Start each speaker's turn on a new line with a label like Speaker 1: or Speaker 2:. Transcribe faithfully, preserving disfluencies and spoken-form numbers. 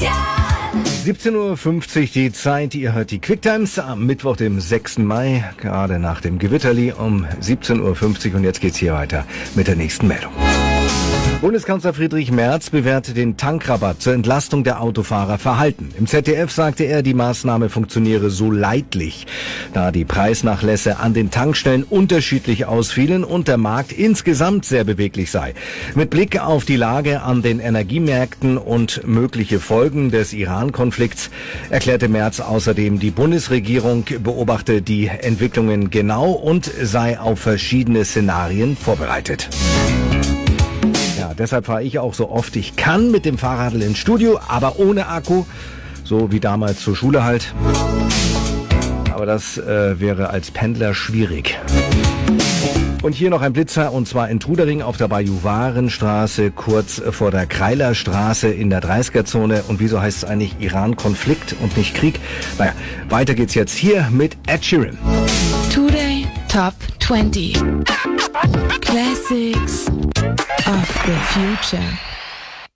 Speaker 1: siebzehn Uhr fünfzig die Zeit, ihr hört die Quicktimes am Mittwoch, dem sechsten Mai, gerade nach dem Gewitterli um siebzehn Uhr fünfzig und jetzt geht's hier weiter mit der nächsten Meldung. Bundeskanzler Friedrich Merz bewertet den Tankrabatt zur Entlastung der Autofahrer verhalten. Im Z D F sagte er, die Maßnahme funktioniere so leidlich, da die Preisnachlässe an den Tankstellen unterschiedlich ausfielen und der Markt insgesamt sehr beweglich sei. Mit Blick auf die Lage an den Energiemärkten und mögliche Folgen des Iran-Konflikts erklärte Merz außerdem, die Bundesregierung beobachte die Entwicklungen genau und sei auf verschiedene Szenarien vorbereitet. Ja, deshalb fahre ich auch so oft ich kann mit dem Fahrradl ins Studio, aber ohne Akku, so wie damals zur Schule halt. Aber das äh, wäre als Pendler schwierig. Und hier noch ein Blitzer, und zwar in Trudering auf der Bajuwarenstraße, kurz vor der Kreilerstraße in der dreißiger-Zone. Und wieso heißt es eigentlich Iran-Konflikt und nicht Krieg? Naja, weiter geht's jetzt hier mit Ed Sheeran.
Speaker 2: Today Top zwanzig Classics of the Future.